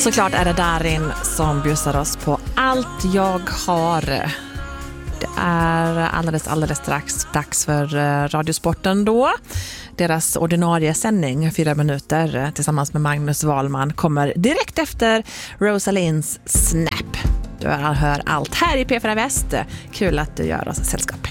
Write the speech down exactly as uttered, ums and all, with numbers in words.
Såklart är det Darin som bjussar oss på allt jag har. Det är alldeles, alldeles strax dags för Radiosporten då. Deras ordinarie sändning, fyra minuter, tillsammans med Magnus Wahlman, kommer direkt efter Rosalins Snap. Du hör allt här i P fyra Väst. Kul att du gör oss sällskap.